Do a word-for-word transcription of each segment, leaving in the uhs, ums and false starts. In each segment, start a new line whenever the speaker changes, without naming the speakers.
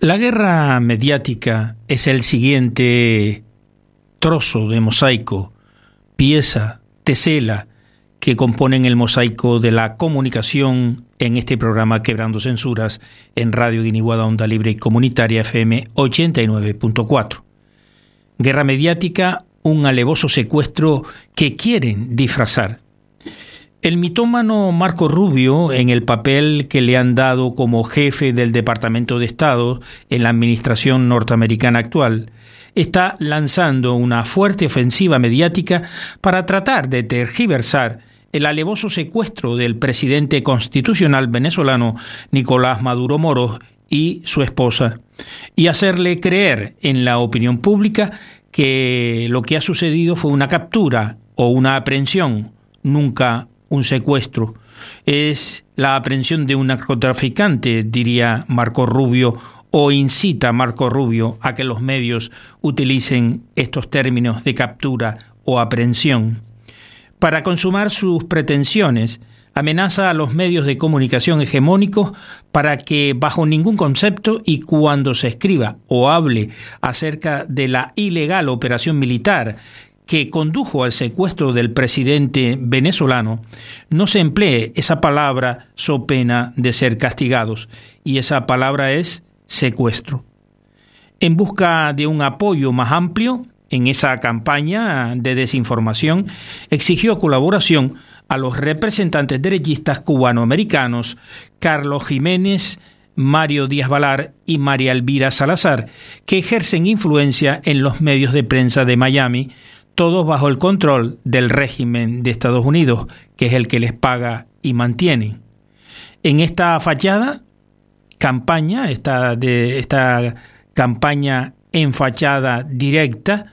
La guerra mediática es el siguiente trozo de mosaico, pieza, tesela, que componen el mosaico de la comunicación en este programa Quebrando Censuras en Radio Guiniguada Onda Libre y Comunitaria F M ochenta y nueve punto cuatro. Guerra mediática, un alevoso secuestro que quieren disfrazar. El mitómano Marco Rubio, en el papel que le han dado como jefe del Departamento de Estado en la administración norteamericana actual, está lanzando una fuerte ofensiva mediática para tratar de tergiversar el alevoso secuestro del presidente constitucional venezolano Nicolás Maduro Moros y su esposa, y hacerle creer en la opinión pública que lo que ha sucedido fue una captura o una aprehensión, nunca un secuestro. Es la aprehensión de un narcotraficante, diría Marco Rubio, o incita Marco Rubio a que los medios utilicen estos términos de captura o aprehensión. Para consumar sus pretensiones, amenaza a los medios de comunicación hegemónicos para que, bajo ningún concepto y cuando se escriba o hable acerca de la ilegal operación militar que condujo al secuestro del presidente venezolano, no se emplee esa palabra so pena de ser castigados, y esa palabra es secuestro. En busca de un apoyo más amplio en esa campaña de desinformación, exigió colaboración a los representantes derechistas cubanoamericanos Carlos Jiménez, Mario Díaz-Balart y María Elvira Salazar, que ejercen influencia en los medios de prensa de Miami, todos bajo el control del régimen de Estados Unidos, que es el que les paga y mantiene. En esta fachada campaña, esta, de, esta campaña en fachada directa,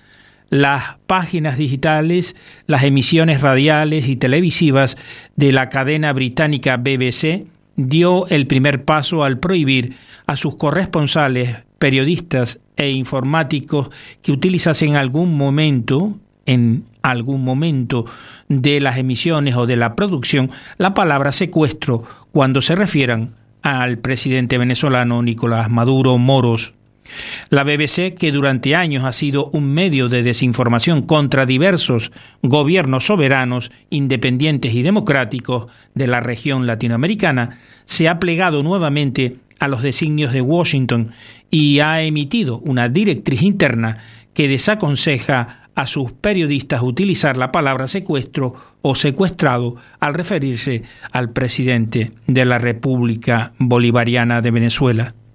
las páginas digitales, las emisiones radiales y televisivas de la cadena británica B B C dio el primer paso al prohibir a sus corresponsales, periodistas e informáticos que utilizasen en algún momento, en algún momento de las emisiones o de la producción, la palabra secuestro cuando se refieran al presidente venezolano Nicolás Maduro Moros. La B B C, que durante años ha sido un medio de desinformación contra diversos gobiernos soberanos, independientes y democráticos de la región latinoamericana, se ha plegado nuevamente a los designios de Washington y ha emitido una directriz interna que desaconseja a sus periodistas utilizar la palabra secuestro o secuestrado al referirse al presidente de la República Bolivariana de Venezuela.